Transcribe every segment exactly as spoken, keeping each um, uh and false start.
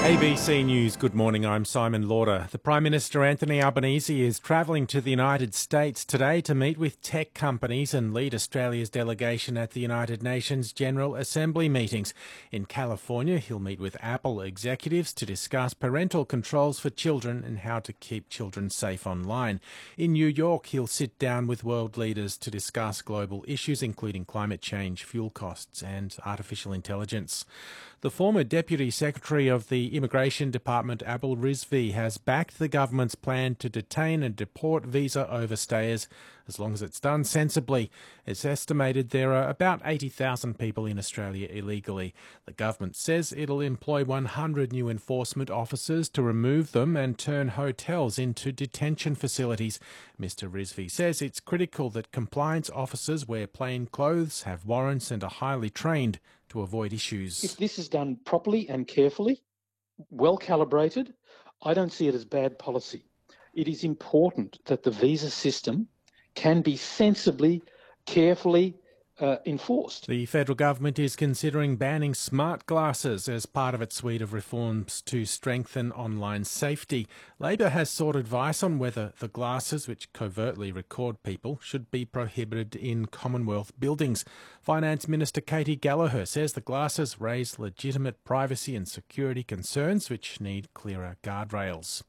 A B C News, good morning, I'm Simon Lauder. The Prime Minister Anthony Albanese is travelling to the United States today to meet with tech companies and lead Australia's delegation at the United Nations General Assembly meetings. In California, he'll meet with Apple executives to discuss parental controls for children and how to keep children safe online. In New York, he'll sit down with world leaders to discuss global issues including climate change, fuel costs and artificial intelligence. The former Deputy Secretary of the Immigration Department, Abul Rizvi, has backed the government's plan to detain and deport visa overstayers as long as it's done sensibly. It's estimated there are about eighty thousand people in Australia illegally. The government says it'll employ one hundred new enforcement officers to remove them and turn hotels into detention facilities. Mister Rizvi says it's critical that compliance officers wear plain clothes, have warrants and are highly trained to avoid issues. If this is done properly and carefully, well calibrated, I don't see it as bad policy. It is important that the visa system can be sensibly, carefully uh, enforced. The federal government is considering banning smart glasses as part of its suite of reforms to strengthen online safety. Labor has sought advice on whether the glasses, which covertly record people, should be prohibited in Commonwealth buildings. Finance Minister Katie Gallagher says the glasses raise legitimate privacy and security concerns which need clearer guardrails.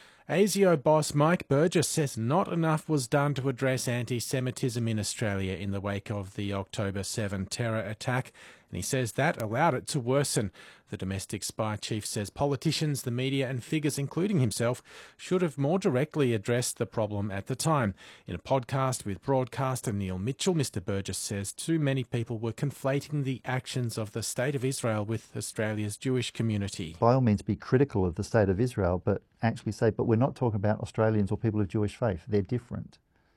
ASIO boss Mike Burgess says not enough was done to address anti-Semitism in Australia in the wake of the October seventh terror attack, and he says that allowed it to worsen. The domestic spy chief says politicians, the media and figures, including himself, should have more directly addressed the problem at the time. In a podcast with broadcaster Neil Mitchell, Mister Burgess says too many people were conflating the actions of the State of Israel with Australia's Jewish community. By all means be critical of the State of Israel, but actually say, but we're not talking about Australians or people of Jewish faith. They're different.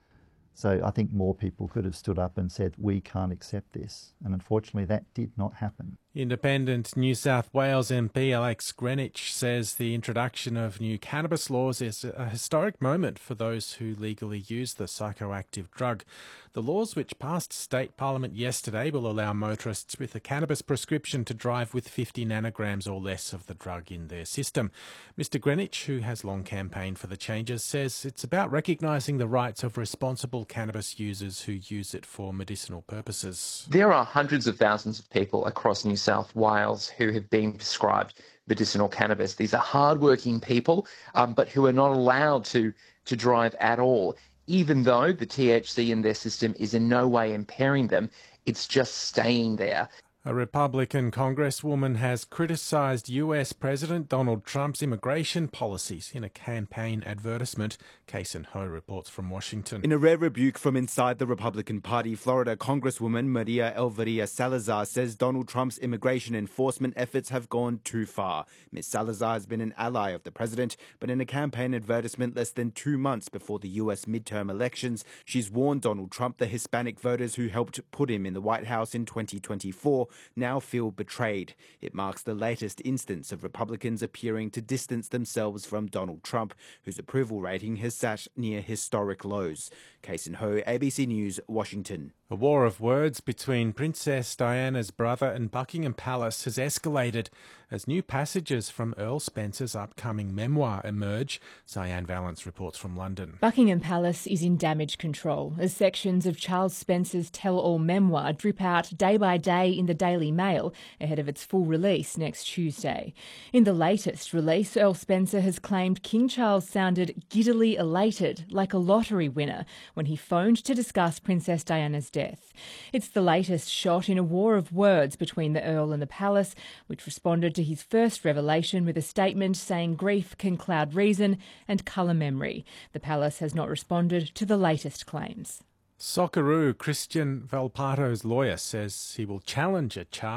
So I think more people could have stood up and said, we can't accept this. And unfortunately, that did not happen. Independent New South Wales M P Alex Greenwich says the introduction of new cannabis laws is a historic moment for those who legally use the psychoactive drug. The laws, which passed state parliament yesterday, will allow motorists with a cannabis prescription to drive with fifty nanograms or less of the drug in their system. Mister Greenwich, who has long campaigned for the changes, says it's about recognising the rights of responsible cannabis users who use it for medicinal purposes. There are hundreds of thousands of people across New South Wales who have been prescribed medicinal cannabis. These are hardworking people, um, but who are not allowed to, to drive at all. Even though the T H C in their system is in no way impairing them, it's just staying there. A Republican congresswoman has criticised U S President Donald Trump's immigration policies in a campaign advertisement. Kason Ho reports from Washington. In a rare rebuke from inside the Republican Party, Florida Congresswoman Maria Elvira Salazar says Donald Trump's immigration enforcement efforts have gone too far. Miz Salazar has been an ally of the president, but in a campaign advertisement less than two months before the U S midterm elections, she's warned Donald Trump the Hispanic voters who helped put him in the White House in twenty twenty-four now feel betrayed. It marks the latest instance of Republicans appearing to distance themselves from Donald Trump, whose approval rating has sat near historic lows. Kason Ho, A B C News, Washington. A war of words between Princess Diana's brother and Buckingham Palace has escalated as new passages from Earl Spencer's upcoming memoir emerge. Cyan Valance reports from London. Buckingham Palace is in damage control as sections of Charles Spencer's tell-all memoir drip out day by day in the Daily Mail ahead of its full release next Tuesday. In the latest release, Earl Spencer has claimed King Charles sounded giddily elated, like a lottery winner, when he phoned to discuss Princess Diana's death. It's the latest shot in a war of words between the Earl and the Palace, which responded to his first revelation with a statement saying grief can cloud reason and colour memory. The Palace has not responded to the latest claims. Socceroo Christian Valpato's lawyer says he will challenge a charge